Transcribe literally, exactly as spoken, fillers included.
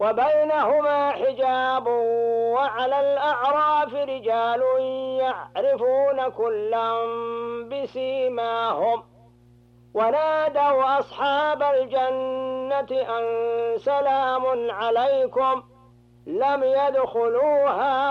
وبينهما حجاب وعلى الأعراف رجال يعرفون كلا بسيماهم ونادوا أصحاب الجنة أن سلام عليكم لم يدخلوها